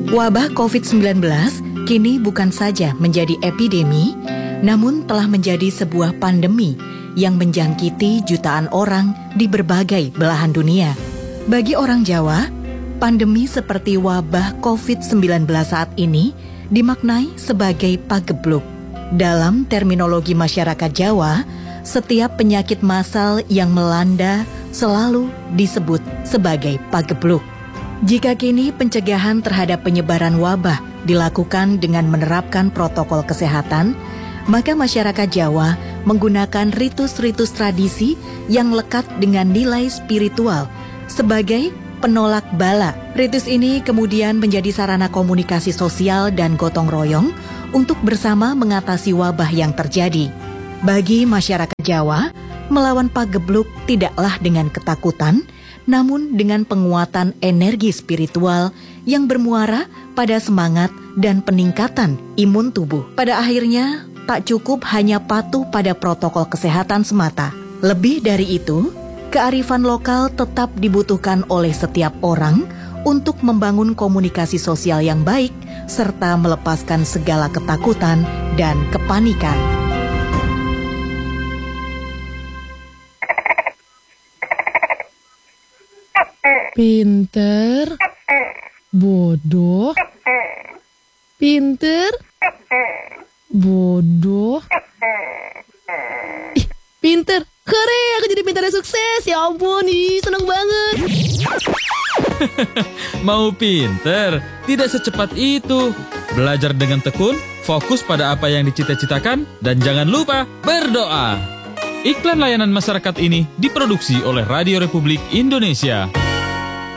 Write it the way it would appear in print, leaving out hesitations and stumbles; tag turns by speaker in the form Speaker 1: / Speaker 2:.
Speaker 1: Wabah COVID-19 kini bukan saja menjadi epidemi, namun telah menjadi sebuah pandemi yang menjangkiti jutaan orang di berbagai belahan dunia. Bagi orang Jawa, pandemi seperti wabah COVID-19 saat ini dimaknai sebagai pagebluk. Dalam terminologi masyarakat Jawa, setiap penyakit massal yang melanda selalu disebut sebagai pagebluk. Jika kini pencegahan terhadap penyebaran wabah dilakukan dengan menerapkan protokol kesehatan, maka masyarakat Jawa menggunakan ritus-ritus tradisi yang lekat dengan nilai spiritual sebagai penolak bala. Ritus ini kemudian menjadi sarana komunikasi sosial dan gotong royong untuk bersama mengatasi wabah yang terjadi. Bagi masyarakat Jawa, melawan pagebluk tidaklah dengan ketakutan, namun dengan penguatan energi spiritual yang bermuara pada semangat dan peningkatan imun tubuh. Pada akhirnya, tak cukup hanya patuh pada protokol kesehatan semata. Lebih dari itu, kearifan lokal tetap dibutuhkan oleh setiap orang untuk membangun komunikasi sosial yang baik, serta melepaskan segala ketakutan dan kepanikan.
Speaker 2: Pinter, bodoh, pinter, bodoh. Ih, pinter, keren, aku jadi pinter dan sukses. Ya ampun, seneng banget.
Speaker 3: Mau pinter? Tidak secepat itu. Belajar dengan tekun, fokus pada apa yang dicita-citakan, dan jangan lupa berdoa. Iklan layanan masyarakat ini diproduksi oleh Radio Republik Indonesia.